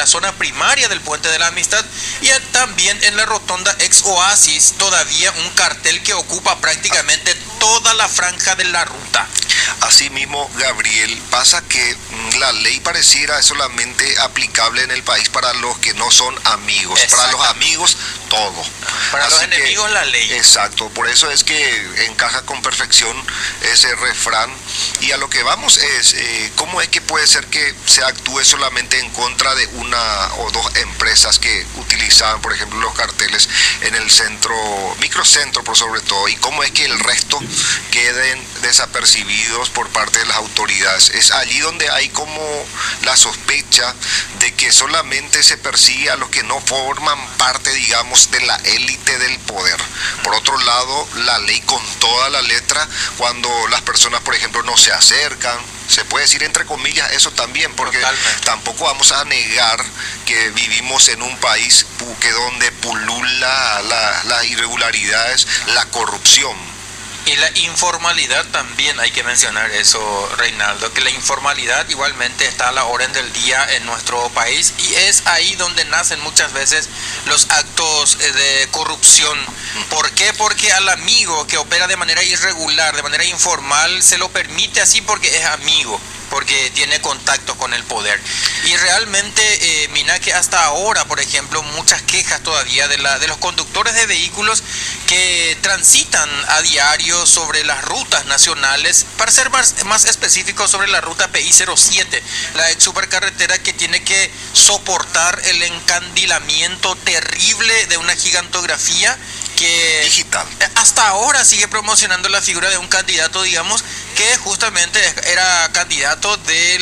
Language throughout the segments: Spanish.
la zona primaria del Puente de la Amistad, y también en la rotonda ex Oasis, todavía un cartel que ocupa prácticamente toda la franja de la ruta. Asimismo, Gabriel, pasa que la ley pareciera solamente aplicable en el país para los que no son amigos. Para los amigos, todo. Para Así los enemigos, la ley. Exacto, por eso es que encaja con perfección ese refrán. Y a lo que vamos es, ¿cómo es que puede ser que se actúe solamente en contra de una o dos empresas que utilizaban, por ejemplo, los carteles en el centro, microcentro por sobre todo? ¿Y cómo es que el resto queden desapercibidos por parte de las autoridades? Es allí donde hay como la sospecha de que solamente se persigue a los que no forman parte, digamos, de la élite del poder. Por otro lado, la ley con toda la letra, cuando las personas, por ejemplo, no se acercan, se puede decir entre comillas eso también, porque tampoco vamos a negar que vivimos en un país que donde pulula las irregularidades, la corrupción. Y la informalidad también, hay que mencionar eso, Reinaldo, que la informalidad igualmente está a la orden del día en nuestro país, y es ahí donde nacen muchas veces los actos de corrupción. ¿Por qué? Porque al amigo que opera de manera irregular, de manera informal, se lo permite así porque es amigo, porque tiene contacto con el poder. Y realmente, mira que hasta ahora, por ejemplo, muchas quejas todavía de los conductores de vehículos que transitan a diario sobre las rutas nacionales, para ser más específico, sobre la ruta PI-07, la ex supercarretera que tiene que soportar el encandilamiento terrible de una gigantografía que digital. Hasta ahora sigue promocionando la figura de un candidato, digamos, que justamente era candidato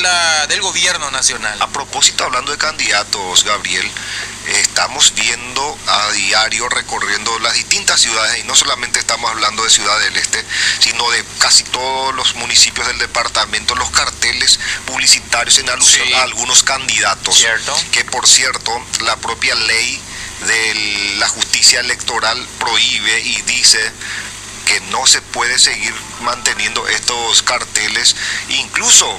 del gobierno nacional. A propósito, hablando de candidatos, Gabriel, estamos viendo a diario recorriendo las distintas ciudades, y no solamente estamos hablando de Ciudad del Este, sino de casi todos los municipios del departamento, los carteles publicitarios en alusión a algunos candidatos. ¿Cierto? Que, por cierto, la propia ley de la justicia electoral prohíbe y dice que no se puede seguir manteniendo estos carteles, incluso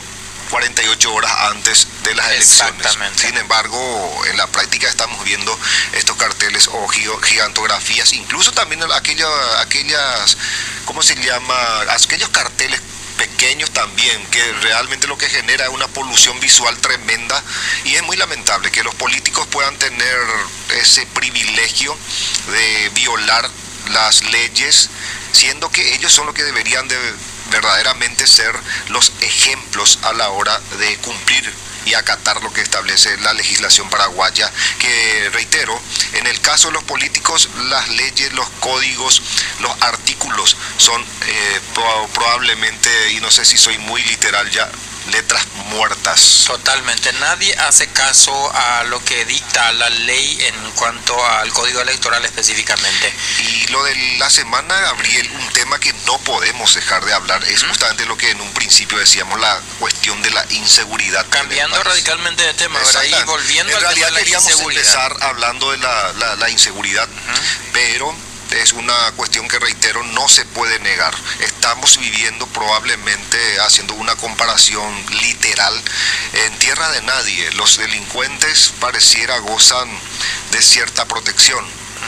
48 horas antes de las elecciones. Sin embargo, en la práctica estamos viendo estos carteles o gigantografías, incluso también aquellas, ¿cómo se llama? Aquellos carteles pequeños también, que realmente lo que genera es una polución visual tremenda, y es muy lamentable que los políticos puedan tener ese privilegio de violar las leyes, siendo que ellos son los que deberían de verdaderamente ser los ejemplos a la hora de cumplir y acatar lo que establece la legislación paraguaya, que, reitero, en el caso de los políticos, las leyes, los códigos, los artículos son probablemente, y no sé si soy muy literal ya, letras muertas. Totalmente, nadie hace caso a lo que dicta la ley en cuanto al código electoral específicamente. Y lo de la semana, Gabriel, un tema que no podemos dejar de hablar es justamente lo que en un principio decíamos, la cuestión de la inseguridad. Cambiando radicalmente de tema, ¿verdad? Y volviendo al tema de la queríamos inseguridad. Empezar hablando de la inseguridad, pero es una cuestión que, reitero, no se puede negar. Estamos viviendo, probablemente haciendo una comparación literal, en tierra de nadie. Los delincuentes pareciera gozan de cierta protección.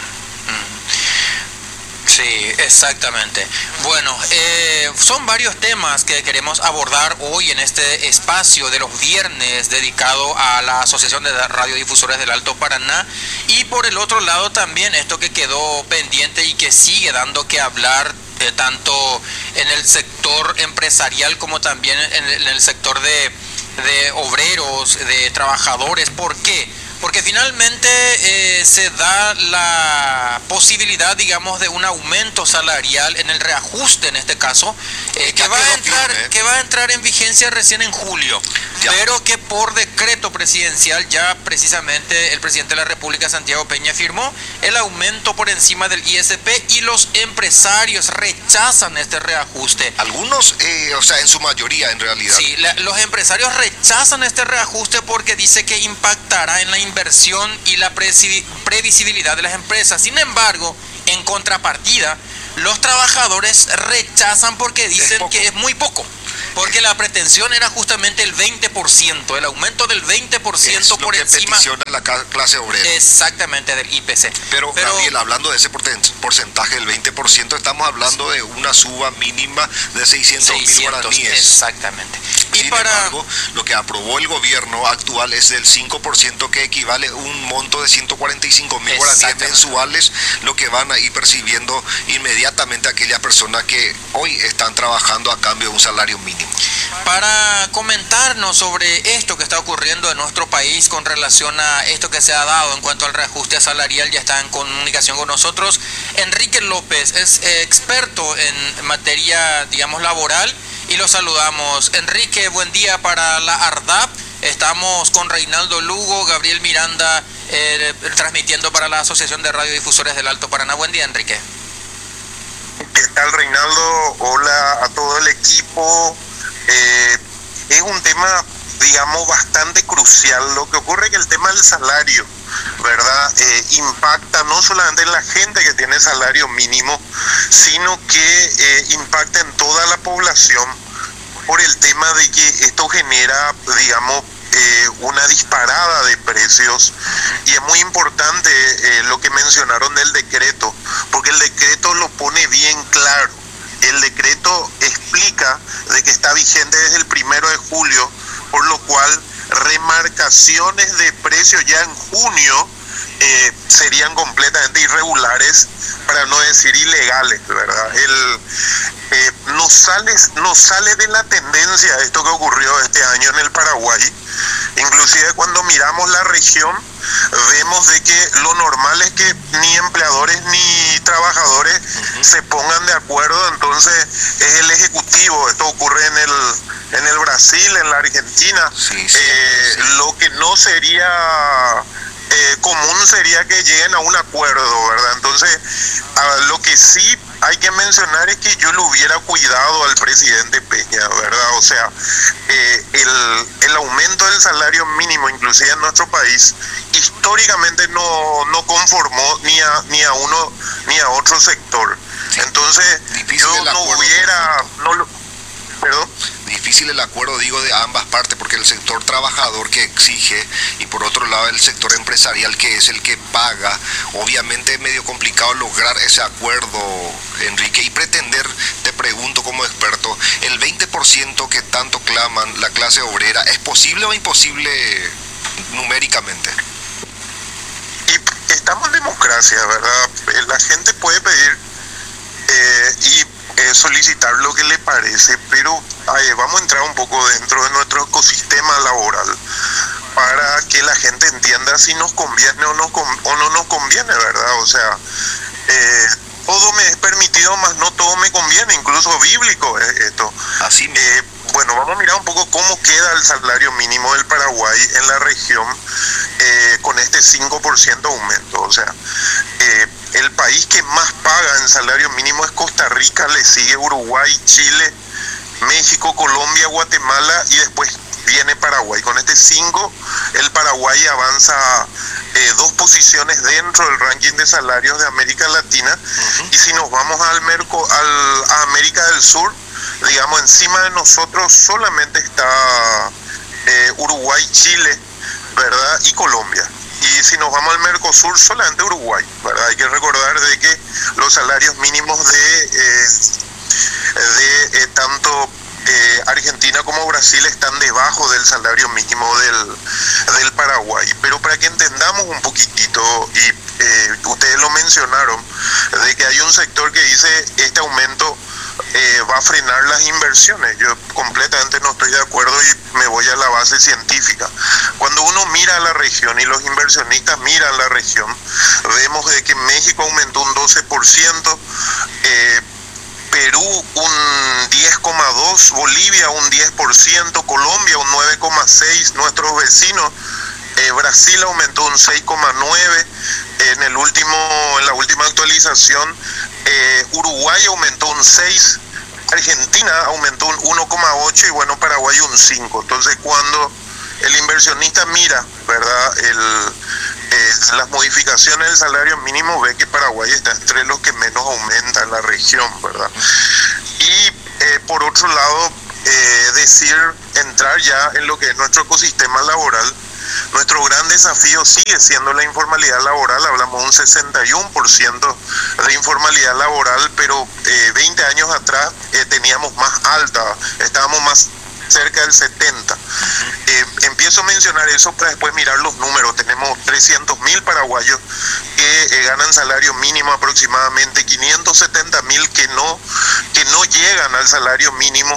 Sí, exactamente. Bueno, son varios temas que queremos abordar hoy en este espacio de los viernes dedicado a la Asociación de Radiodifusores del Alto Paraná, y por el otro lado también esto que quedó pendiente y que sigue dando que hablar, tanto en el sector empresarial como también en el sector de obreros, de trabajadores. ¿Por qué? Porque finalmente se da la posibilidad, digamos, de un aumento salarial en el reajuste, en este caso, que va a entrar en vigencia recién en julio, pero que por decreto presidencial ya precisamente el presidente de la República, Santiago Peña, firmó el aumento por encima del ISP, y los empresarios rechazan este reajuste. Algunos, o sea, en su mayoría en realidad. Sí, los empresarios rechazan este reajuste porque dice que impactará en la inversión y la previsibilidad de las empresas. Sin embargo, en contrapartida, los trabajadores rechazan porque dicen que es muy poco. Porque la pretensión era justamente el 20%, el aumento del 20% por encima. Peticiona la clase obrera. Exactamente, del IPC. Pero Gabriel, hablando de ese porcentaje del 20%, estamos hablando de una suba mínima de 600.000 guaraníes. Exactamente. Sin embargo, lo que aprobó el gobierno actual es del 5%, que equivale a un monto de 145.000 guaraníes mensuales, lo que van a ir percibiendo inmediatamente aquellas personas que hoy están trabajando a cambio de un salario mínimo. Para comentarnos sobre esto que está ocurriendo en nuestro país con relación a esto que se ha dado en cuanto al reajuste salarial, ya está en comunicación con nosotros Enrique López, es experto en materia, digamos, laboral, y lo saludamos. Enrique, buen día para la ARDAP. Estamos con Reinaldo Lugo, Gabriel Miranda, transmitiendo para la Asociación de Radiodifusores del Alto Paraná. Buen día, Enrique. ¿Qué tal, Reinaldo? Hola a todo el equipo. Es un tema, digamos, bastante crucial. Lo que ocurre es que el tema del salario, ¿verdad? Impacta no solamente en la gente que tiene salario mínimo, sino que impacta en toda la población por el tema de que esto genera, digamos, una disparada de precios. Y es muy importante lo que mencionaron del decreto, porque el decreto lo pone bien claro. El decreto explica de que está vigente desde el 1 de julio, por lo cual remarcaciones de precios ya en junio serían completamente irregulares, para no decir ilegales, ¿verdad? No sale de la tendencia esto que ocurrió este año en el Paraguay. Inclusive cuando miramos la región, vemos de que lo normal es que ni empleadores ni trabajadores se pongan de acuerdo. Entonces es el Ejecutivo. Esto ocurre en el Brasil, en la Argentina. Lo que no sería común sería que lleguen a un acuerdo, ¿verdad? Entonces, lo que sí hay que mencionar es que yo lo hubiera cuidado al presidente Peña, ¿verdad? O sea, el aumento del salario mínimo, inclusive en nuestro país, históricamente no conformó ni a uno ni a otro sector. Entonces, yo no hubiera... ¿Perdón? Difícil el acuerdo, digo, de ambas partes, porque el sector trabajador que exige y por otro lado el sector empresarial que es el que paga, obviamente es medio complicado lograr ese acuerdo, Enrique, y pretender, te pregunto como experto, el 20% que tanto claman la clase obrera, ¿es posible o imposible numéricamente? Y estamos en democracia, ¿verdad? La gente puede pedir y solicitar lo que le parece, pero vamos a entrar un poco dentro de nuestro ecosistema laboral para que la gente entienda si nos conviene o no nos conviene, ¿verdad? O sea, todo me es permitido, mas no todo me conviene, incluso bíblico es esto. Así bueno, vamos a mirar un poco cómo queda el salario mínimo del Paraguay en la región con este 5% aumento. O sea, el país que más paga en salario mínimo es Costa Rica, le sigue Uruguay, Chile, México, Colombia, Guatemala y después viene Paraguay. Con este 5, el Paraguay avanza 2 posiciones dentro del ranking de salarios de América Latina. Y si nos vamos a América del Sur, digamos, encima de nosotros solamente está Uruguay, Chile, ¿verdad? Y Colombia. Y si nos vamos al Mercosur, solamente Uruguay, ¿verdad? Hay que recordar de que los salarios mínimos de tanto Argentina como Brasil están debajo del salario mínimo del Paraguay. Pero para que entendamos un poquitito, y ustedes lo mencionaron, de que hay un sector que dice este aumento va a frenar las inversiones. Yo completamente no estoy de acuerdo y me voy a la base científica. Cuando uno mira a la región y los inversionistas miran la región, vemos de que México aumentó un 12%, Perú un 10,2%, Bolivia un 10%, Colombia un 9,6%, nuestros vecinos, Brasil aumentó un 6,9%, en la última actualización Uruguay aumentó un 6%, Argentina aumentó un 1,8% y bueno, Paraguay un 5%. Entonces cuando el inversionista mira, ¿verdad?, las modificaciones del salario mínimo, ve que Paraguay está entre los que menos aumenta en la región, ¿verdad? Y por otro lado, entrar ya en lo que es nuestro ecosistema laboral. Nuestro gran desafío sigue siendo la informalidad laboral. Hablamos de un 61% de informalidad laboral, pero 20 años atrás teníamos más alta, estábamos más cerca del 70. Empiezo a mencionar eso para después mirar los números. Tenemos 300.000 paraguayos que ganan salario mínimo, aproximadamente 570.000 que no llegan al salario mínimo,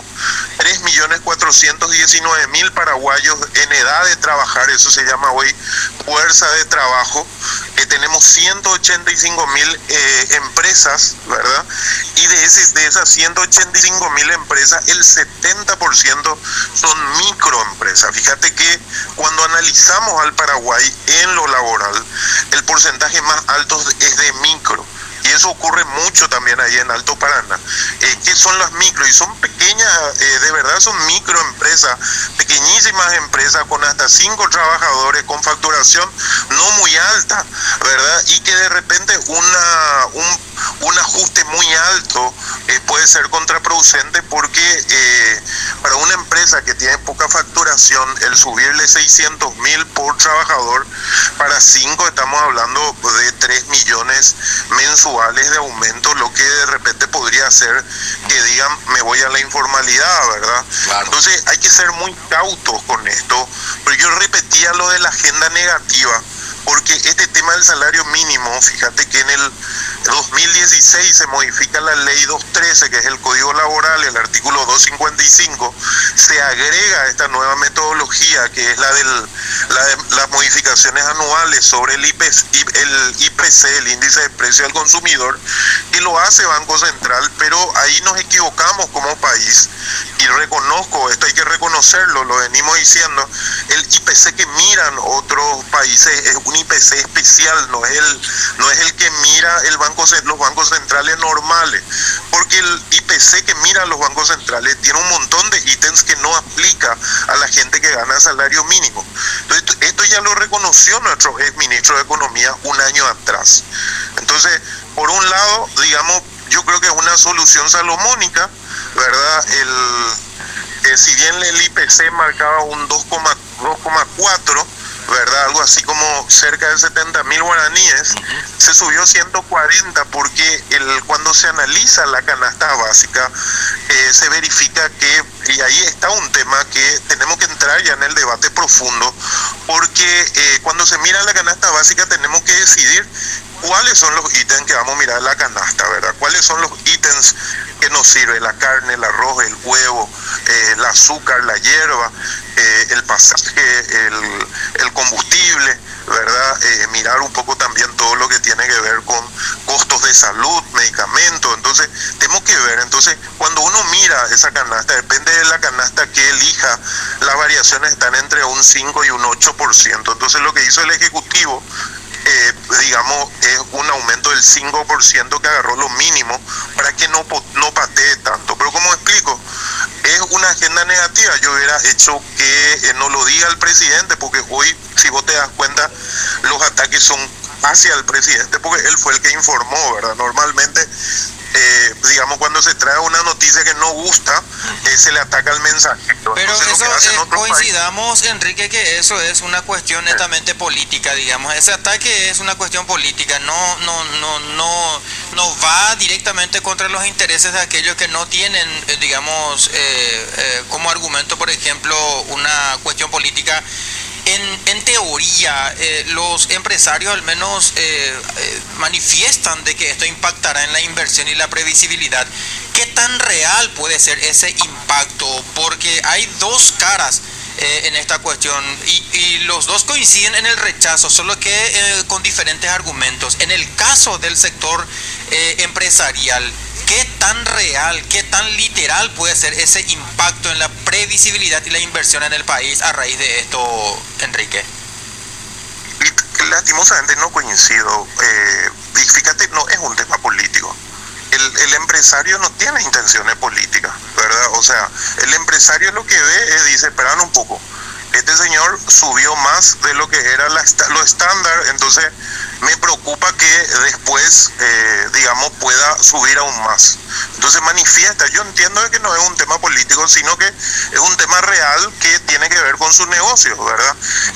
3.419.000 paraguayos en edad de trabajar, eso se llama hoy fuerza de trabajo. Tenemos 185.000 empresas, ¿verdad? Y de esas 185.000 empresas, el 70% son microempresas. Fíjate que cuando analizamos al Paraguay en lo laboral, el porcentaje más alto es de micro. Y eso ocurre mucho también ahí en Alto Paraná. ¿Qué son las micro? Y son pequeñas, de verdad son microempresas, pequeñísimas empresas con hasta 5 trabajadores, con facturación no muy alta, ¿verdad? Y que de repente un ajuste muy alto puede ser contraproducente, porque para una empresa que tiene poca facturación, el subirle 600.000 por trabajador, para 5 estamos hablando de 3 millones mensuales de aumento, lo que de repente podría hacer que digan me voy a la informalidad, ¿verdad? Claro. Entonces hay que ser muy cautos con esto, pero yo repetía lo de la agenda negativa, porque este tema del salario mínimo, fíjate que en el 2016 se modifica la ley 213, que es el Código Laboral, el artículo 255, se agrega esta nueva metodología, que es la de las modificaciones anuales sobre el IPC, el índice de precio al consumidor, que lo hace Banco Central, pero ahí nos equivocamos como país, y reconozco, esto hay que reconocerlo, lo venimos diciendo, el IPC que miran otros países es un IPC especial, no es el que mira los bancos centrales normales, porque el IPC que mira los bancos centrales tiene un montón de ítems que no aplica a la gente que gana salario mínimo. Entonces, esto ya lo reconoció nuestro ex ministro de Economía un año atrás. Entonces, por un lado, digamos, yo creo que es una solución salomónica, ¿verdad? Si bien el IPC marcaba un 2,4, ¿verdad? Algo así como cerca de 70.000 guaraníes, se subió 140, porque cuando se analiza la canasta básica, se verifica que, y ahí está un tema que tenemos que entrar ya en el debate profundo, porque cuando se mira la canasta básica tenemos que decidir cuáles son los ítems que vamos a mirar en la canasta, ¿verdad? ¿Cuáles son los ítems que nos sirven? La carne, el arroz, el huevo, el azúcar, la hierba, el pasaje, el combustible, ¿verdad? Mirar un poco también todo lo que tiene que ver con costos de salud, medicamentos. Entonces, tenemos que ver. Entonces, cuando uno mira esa canasta, depende de la canasta que elija, las variaciones están entre un 5 y un 8%. Entonces, lo que hizo el Ejecutivo, digamos, es un aumento del 5% que agarró lo mínimo para que no patee tanto. Pero como explico, es una agenda negativa. Yo hubiera hecho que no lo diga el presidente, porque hoy, si vos te das cuenta, los ataques son hacia el presidente, porque él fue el que informó, ¿verdad? Normalmente, digamos, cuando se trae una noticia que no gusta, se le ataca al mensajero. Pero entonces, eso, coincidamos, Enrique, que eso es una cuestión netamente política, digamos. Ese ataque es una cuestión política, no va directamente contra los intereses de aquellos que no tienen, digamos, como argumento, por ejemplo, una cuestión política. En teoría, los empresarios al menos manifiestan de que esto impactará en la inversión y la previsibilidad. ¿Qué tan real puede ser ese impacto? Porque hay dos caras en esta cuestión y los dos coinciden en el rechazo, solo que con diferentes argumentos. En el caso del sector empresarial, ¿qué tan real, qué tan literal puede ser ese impacto en la previsibilidad y la inversión en el país a raíz de esto, Enrique? Lastimosamente no coincido. Fíjate, no es un tema político. El empresario no tiene intenciones políticas, ¿verdad? O sea, el empresario lo que ve es, dice, esperan un poco, este señor subió más de lo que era lo estándar, entonces me preocupa que después, digamos, pueda subir aún más. Entonces manifiesta, yo entiendo que no es un tema político, sino que es un tema real que tiene que ver con sus negocios, ¿verdad?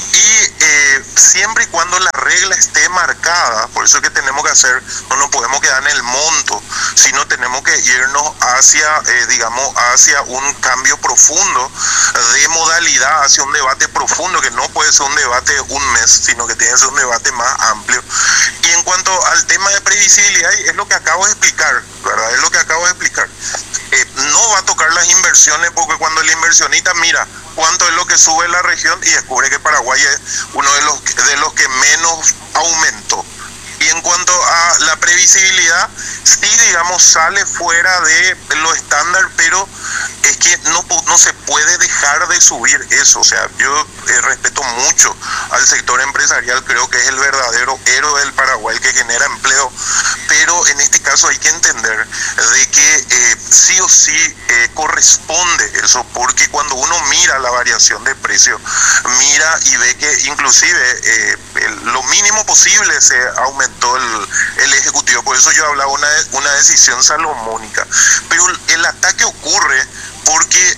Y siempre y cuando la regla esté marcada, por eso es que tenemos que hacer, no nos podemos quedar en el monto, sino tenemos que irnos hacia, digamos, hacia un cambio profundo de modalidad, hacia un debate profundo, que no puede ser un debate un mes, sino que tiene que ser un debate más amplio. Y en cuanto al tema de previsibilidad, es lo que acabo de explicar, ¿verdad? Es lo que acabo de explicar. No va a tocar las inversiones, porque cuando el inversionista mira cuánto es lo que sube la región y descubre que Paraguay es uno de los que menos aumentó. Y en cuanto a la previsibilidad, sí, digamos, sale fuera de lo estándar, pero es que no se puede dejar de subir eso. O sea, yo respeto mucho al sector empresarial, creo que es el verdadero héroe del Paraguay, que genera empleo, pero en este caso hay que entender de que sí o sí corresponde eso, porque cuando uno mira la variación de precio, mira y ve que inclusive lo mínimo posible se aumentó el Ejecutivo. Por eso yo hablaba una decisión salomónica, pero el ataque ocurre porque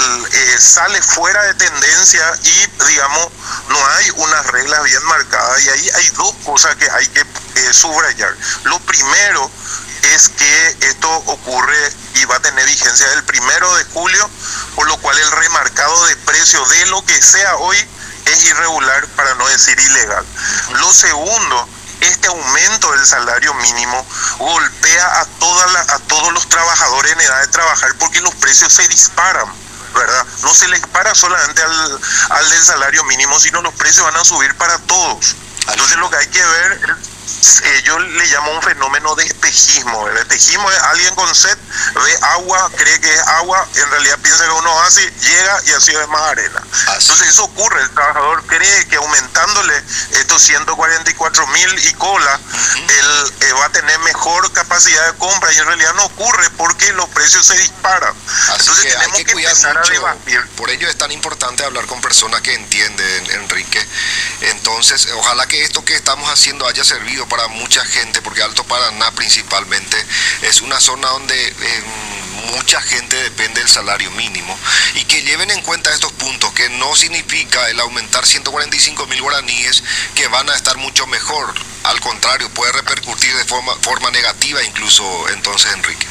sale fuera de tendencia y, digamos, no hay unas reglas bien marcadas, y ahí hay dos cosas que hay que subrayar. Lo primero es que esto ocurre y va a tener vigencia el 1 de julio, por lo cual el remarcado de precio de lo que sea hoy es irregular, para no decir ilegal. Lo segundo, este aumento del salario mínimo golpea a todos los trabajadores en edad de trabajar, porque los precios se disparan, ¿verdad? No se le dispara solamente al del salario mínimo, sino los precios van a subir para todos. Entonces lo que hay que ver, yo le llamo un fenómeno de espejismo. El espejismo es alguien con sed, ve agua, cree que es agua, en realidad piensa que uno así, llega y así es más arena. Entonces eso ocurre, el trabajador cree que aumentándole estos 144.000 y cola, él va a tener mejor capacidad de compra, y en realidad no ocurre, porque los precios se disparan. Entonces que tenemos hay que cuidar empezar mucho. a debatir. Por ello es tan importante hablar con personas que entienden, Enrique. Entonces, ojalá que esto que estamos haciendo haya servido para mucha gente, porque Alto Paraná principalmente es una zona donde mucha gente depende del salario mínimo, y que lleven en cuenta estos puntos, que no significa el aumentar 145.000 guaraníes que van a estar mucho mejor. Al contrario, puede repercutir de forma negativa incluso. Entonces, Enrique.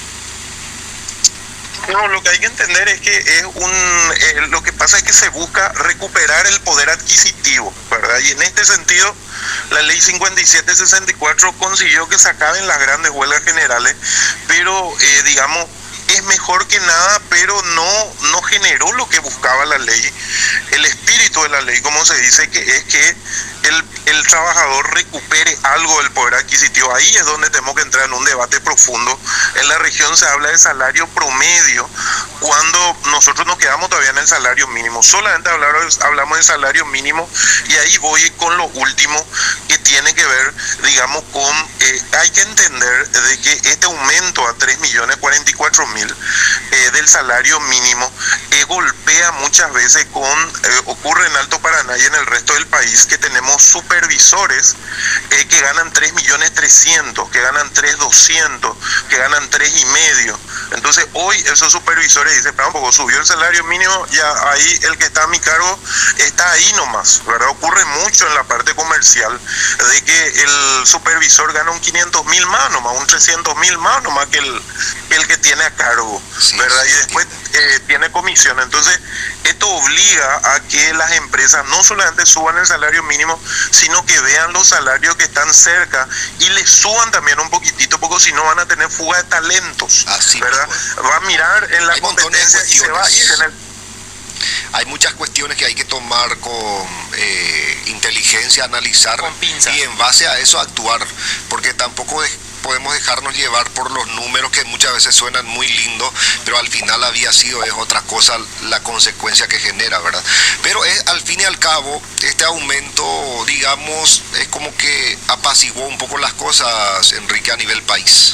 No, lo que hay que entender es que lo que pasa es que se busca recuperar el poder adquisitivo, ¿verdad? Y en este sentido, la ley 5764 consiguió que se acaben las grandes huelgas generales, pero digamos, es mejor que nada, pero no generó lo que buscaba la ley. El espíritu de la ley, como se dice, que es que el trabajador recupere algo del poder adquisitivo. Ahí es donde tenemos que entrar en un debate profundo. En la región se habla de salario promedio, cuando nosotros nos quedamos todavía en el salario mínimo. Solamente hablamos de salario mínimo, y ahí voy con lo último, que tiene que ver, digamos, con, hay que entender de que este aumento a 3.044.000 del salario mínimo golpea muchas veces ocurre en Alto Paraná y en el resto del país, que tenemos supervisores que ganan 3.300.000, que ganan 3.200.000, que ganan 3.500.000. Entonces hoy esos supervisores dicen, pero un poco subió el salario mínimo, ya ahí el que está a mi cargo está ahí nomás, ¿verdad? Ocurre mucho en la parte comercial, de que el supervisor gana un 500.000 más nomás, un 300.000 más nomás que el que tiene a cargo, ¿verdad? Y después tiene comisión. Entonces esto obliga a que las empresas no solamente suban el salario mínimo, sino que vean los salarios que están cerca y le suban también un poquitito, porque si no van a tener fuga de talentos, ¿verdad? Va a mirar en la competencia y se va a ir en el... Hay muchas cuestiones que hay que tomar con inteligencia, analizar con pinza, y en base a eso actuar, porque tampoco podemos dejarnos llevar por los números, que muchas veces suenan muy lindos, pero al final es otra cosa la consecuencia que genera, ¿verdad? Pero al fin y al cabo, este aumento, digamos, es como que apaciguó un poco las cosas, Enrique, a nivel país.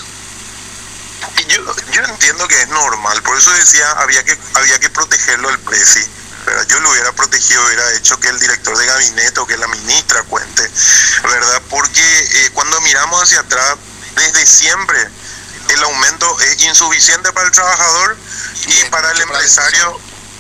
Yo entiendo que es normal, por eso decía, había que protegerlo el presi. Yo lo hubiera protegido, hubiera hecho que el director de gabinete o que la ministra cuente, ¿verdad? ¿verdad? Porque cuando miramos hacia atrás, desde siempre el aumento es insuficiente para el trabajador y para el empresario,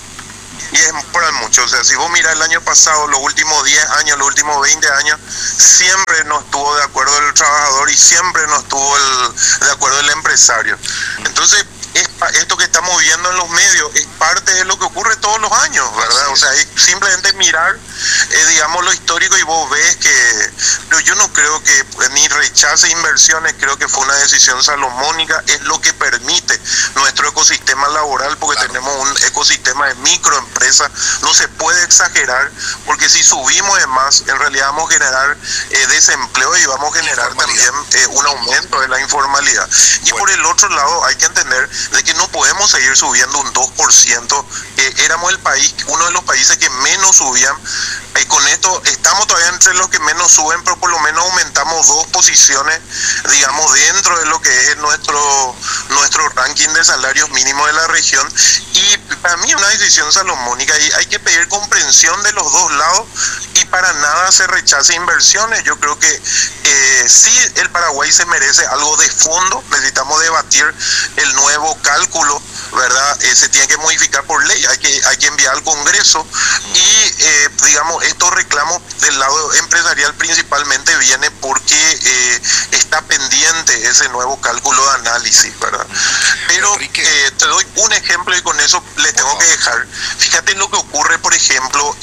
y es para mucho. O sea, si vos mirás el año pasado, los últimos 10 años, los últimos 20 años, siempre no estuvo de acuerdo el trabajador y siempre no estuvo de acuerdo el empresario. Entonces, esto que estamos viendo en los medios es parte de lo que ocurre todos los años, ¿verdad? O sea, es simplemente mirar, digamos, lo histórico y vos ves que... Pero yo no creo que ni rechace inversiones, creo que fue una decisión salomónica, es lo que permite nuestro ecosistema laboral, porque tenemos un ecosistema de microempresas, no se puede exagerar, porque si subimos de más, en realidad vamos a generar desempleo y vamos a generar también un aumento de la informalidad. Y por el otro lado, hay que entender de que no podemos seguir subiendo un 2%. Éramos uno de los países que menos subían. Con esto estamos todavía entre los que menos suben, pero por lo menos aumentamos 2 posiciones, digamos, dentro de lo que es nuestro ranking de salarios mínimos de la región. Y para mí es una decisión salomónica y hay que pedir comprensión de los dos lados y para nada se rechace inversiones. Yo creo que sí, el Paraguay se merece algo de fondo. Necesitamos debatir el nuevo cálculo, ¿verdad? Se tiene que modificar por ley, hay que enviar al Congreso y digamos, estos reclamos del lado empresarial principalmente viene porque está pendiente ese nuevo cálculo de análisis, ¿verdad? Pero te doy un ejemplo y con eso les tengo que dejar. Fíjate lo que ocurre, por ejemplo,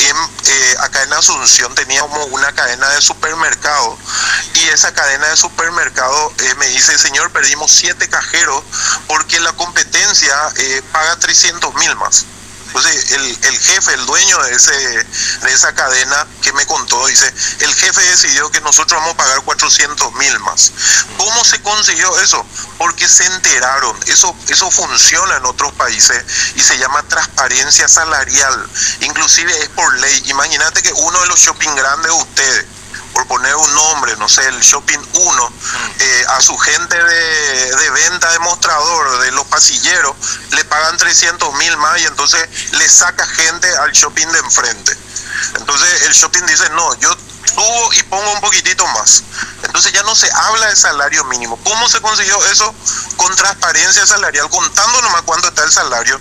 acá en Asunción teníamos una cadena de supermercados y esa cadena de supermercados me dice, señor, perdimos 7 cajeros porque la competencia paga 300.000 más. Entonces el jefe, el dueño de esa cadena que me contó, dice, el jefe decidió que nosotros vamos a pagar 400.000 más. ¿Cómo se consiguió eso? Porque se enteraron. Eso funciona en otros países y se llama transparencia salarial. Inclusive es por ley. Imagínate que uno de los shopping grandes de ustedes, por poner un nombre, no sé, el Shopping 1, a su gente de venta de mostrador, de los pasilleros, le pagan 300.000 más y entonces le saca gente al shopping de enfrente. Entonces el shopping dice, no, yo subo y pongo un poquitito más. Entonces ya no se habla de salario mínimo. ¿Cómo se consiguió eso? Con transparencia salarial, contando nomás cuánto está el salario.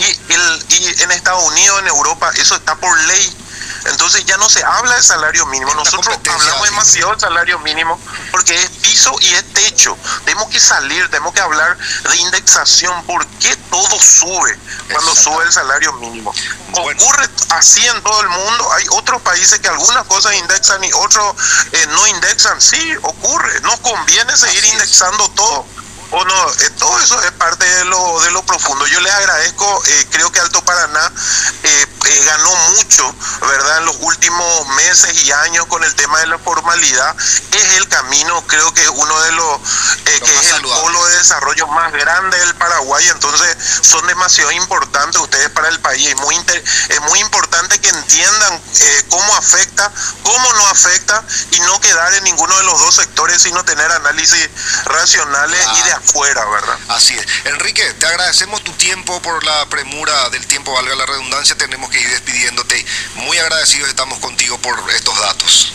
Y en Estados Unidos, en Europa, eso está por ley. Entonces ya no se habla de salario mínimo. Nosotros hablamos demasiado de salario mínimo porque es piso y es techo. Tenemos que salir, tenemos que hablar de indexación. ¿Por qué todo sube cuando sube el salario mínimo? Ocurre así en todo el mundo. Hay otros países que algunas cosas indexan y otros no indexan. Sí, ocurre. Nos conviene seguir indexando todo. O no, todo eso es parte de lo profundo. Yo les agradezco, creo que Alto Paraná ganó mucho, ¿verdad?, en los últimos meses y años con el tema de la formalidad. Es el camino, creo que es uno de los que es el polo de desarrollo más grande del Paraguay. Entonces son demasiado importantes ustedes para el país. Es muy importante que entiendan cómo afecta, cómo no afecta y no quedar en ninguno de los dos sectores, sino tener análisis racionales y de afuera, ¿verdad? Así es. Enrique, te agradecemos tu tiempo. Por la premura del tiempo, valga la redundancia, tenemos que ir despidiéndote. Muy agradecidos estamos contigo por estos datos.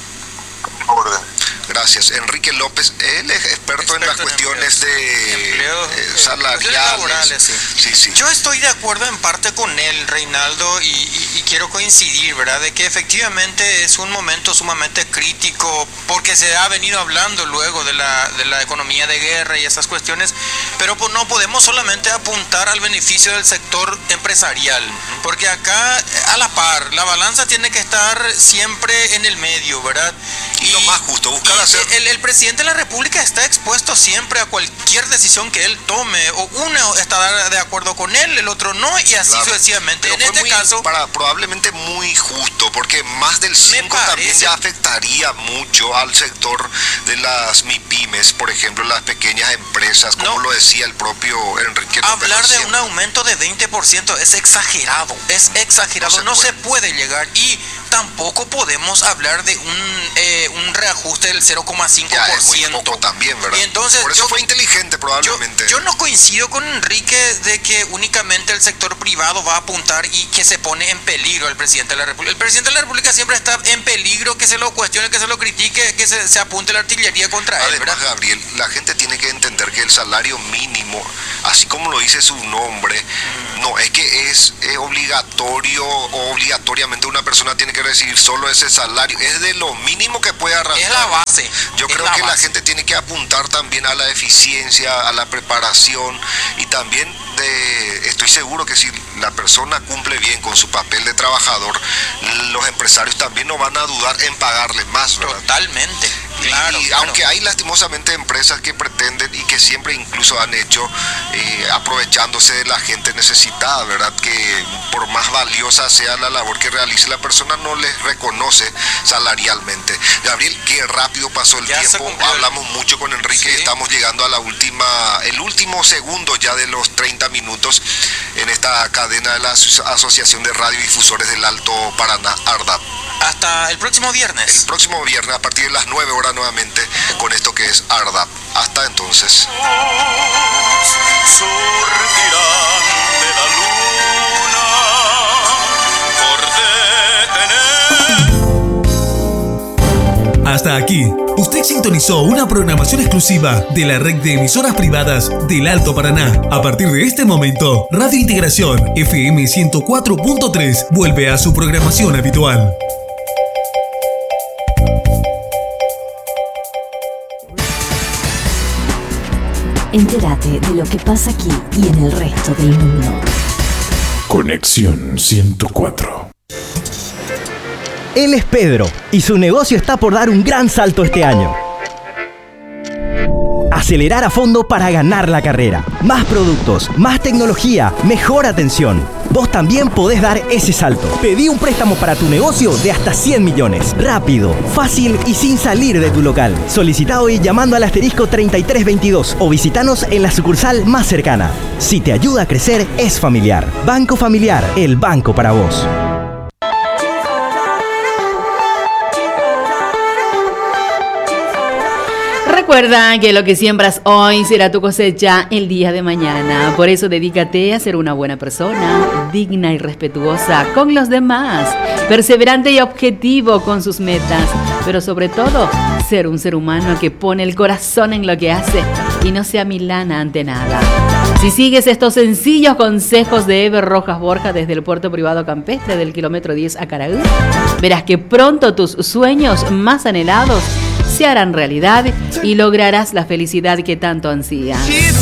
Gracias. Enrique López, él es experto en las cuestiones de salariales. Sí. Yo estoy de acuerdo en parte con él, Reinaldo, y quiero coincidir, ¿verdad?, de que efectivamente es un momento sumamente crítico porque se ha venido hablando luego de la economía de guerra y esas cuestiones, pero pues no podemos solamente apuntar al beneficio del sector empresarial, porque acá a la par, la balanza tiene que estar siempre en el medio, ¿verdad? Y lo más justo, buscar hacer... El presidente de la República está expuesto siempre a cualquier decisión que él tome, o uno está de acuerdo con él, el otro no, y así sucesivamente. Pero en este caso... probablemente muy justo, porque más del 5 también ya afectaría mucho al sector de las MIPYMES, por ejemplo, las pequeñas empresas, como lo decía el propio Enrique López. Hablar de un aumento de 20% es exagerado, no se puede llegar, y tampoco podemos hablar de un ajuste del 0,5%. Ya es muy poco también, ¿verdad? Y entonces, por eso fue inteligente probablemente. Yo no coincido con Enrique de que únicamente el sector privado va a apuntar y que se pone en peligro el presidente de la República. El presidente de la República siempre está en peligro, que se lo cuestione, que se lo critique, que se apunte la artillería contra él, Además, ¿verdad? Gabriel, la gente tiene que entender que el salario mínimo, así como lo dice su nombre, no es que es obligatorio o obligatoriamente una persona tiene que recibir solo ese salario, es de lo mínimo que puede arrastrar. Es la base. Yo creo que la gente tiene que apuntar también a la eficiencia, a la preparación y también estoy seguro que si la persona cumple bien con su papel de trabajador, los empresarios también no van a dudar en pagarle más, ¿verdad? Totalmente. Claro, y claro. aunque hay lastimosamente empresas que pretenden y que siempre incluso han hecho aprovechándose de la gente necesitada, ¿verdad? Que por más valiosa sea la labor que realice la persona, no les reconoce salarialmente. Gabriel, qué rápido pasó el tiempo. Hablamos mucho con Enrique, sí. Estamos llegando a el último segundo ya de los 30 minutos en esta cadena de la Asociación de Radiodifusores del Alto Paraná, ARDAP. Hasta el próximo viernes. El próximo viernes a partir de las 9 horas nuevamente con esto que es ARDAP. Hasta entonces. Surgirán de la luna por detener. Hasta aquí, usted sintonizó una programación exclusiva de la red de emisoras privadas del Alto Paraná. A partir de este momento, Radio Integración FM 104.3 vuelve a su programación habitual. Entérate de lo que pasa aquí y en el resto del mundo. Conexión 104. Él es Pedro y su negocio está por dar un gran salto este año. Acelerar a fondo para ganar la carrera. Más productos, más tecnología, mejor atención. Vos también podés dar ese salto. Pedí un préstamo para tu negocio de hasta 100 millones. Rápido, fácil y sin salir de tu local. Solicita hoy llamando al asterisco 3322 o visitanos en la sucursal más cercana. Si te ayuda a crecer, es familiar. Banco Familiar, el banco para vos. Recuerda que lo que siembras hoy será tu cosecha el día de mañana. Por eso dedícate a ser una buena persona, digna y respetuosa con los demás, perseverante y objetivo con sus metas, pero sobre todo, ser un ser humano que pone el corazón en lo que hace y no se amilana ante nada. Si sigues estos sencillos consejos de Eber Rojas Borja desde el puerto privado campestre del kilómetro 10 a Caraú, verás que pronto tus sueños más anhelados se harán realidad y lograrás la felicidad que tanto ansías.